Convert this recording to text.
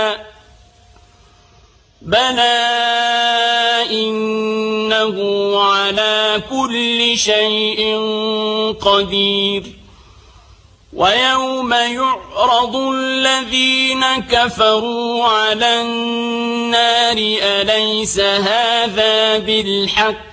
بلى إنه على كل شيء قدير ويوم يعرض الذين كفروا على النار أليس هذا بالحق